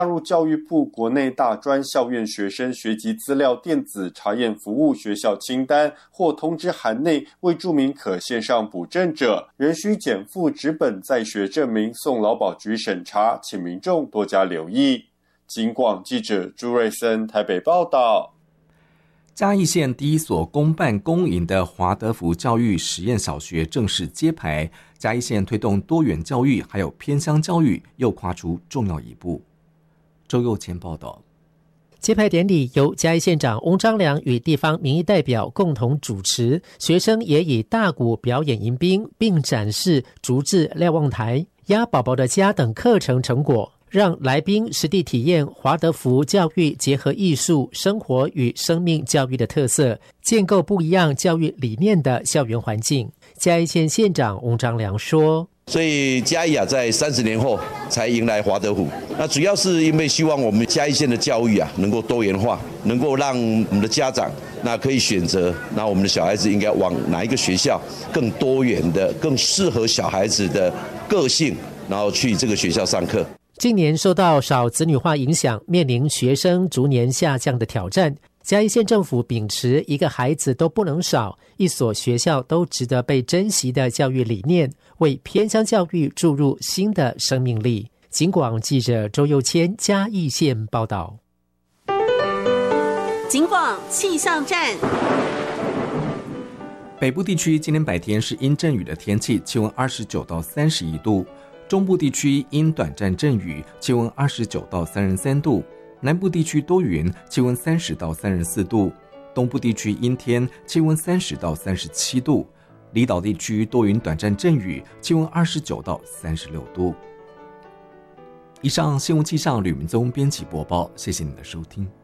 入教育部国内大专校院学生学籍资料电子查验服务学校清单或通知函内未注明可线上补正者，仍需减负纸本在学证明送劳保局审查，请民众多加留意。警广记者朱瑞森台北报道。 嘉义县第一所公办公营的华德福教育实验小学正式揭牌，嘉义县推动多元教育还有偏乡教育又跨出重要一步。周佑谦报道。 揭牌典礼由嘉义县长翁章良与地方民意代表共同主持，学生也以大鼓表演迎宾，并展示竹制瞭望台、鸭宝宝的家等课程成果，让来宾实地体验华德福教育结合艺术、生活与生命教育的特色，建构不一样教育理念的校园环境。嘉义县县长翁章良说， 所以嘉义在30年后才迎来华德福，那主要是因为希望我们嘉义县的教育能够多元化，能够让我们的家长可以选择，那我们的小孩子应该往哪一个学校更多元的、更适合小孩子的个性，然后去这个学校上课。 近年受到少子女化影响，面临学生逐年下降的挑战，嘉义县政府秉持一个孩子都不能少，一所学校都值得被珍惜的教育理念，为偏乡教育注入新的生命力。警广记者周佑谦嘉义县报道。 警广气象站。 北部地区今天白天是阴阵雨的天气，气温29到31度。中部地区因短暂阵雨，气温29到33度；南部地区多云，气温30到34度；东部地区阴天，气温30到37度；离岛地区多云短暂阵雨，气温29到36度。以上新闻气象吕明宗编辑播报，谢谢你的收听。